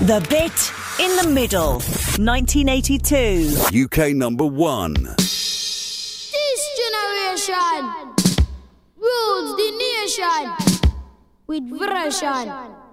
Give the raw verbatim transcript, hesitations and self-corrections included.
The Bit in the Middle, nineteen eighty-two. U K number one. This generation rules the nation with version.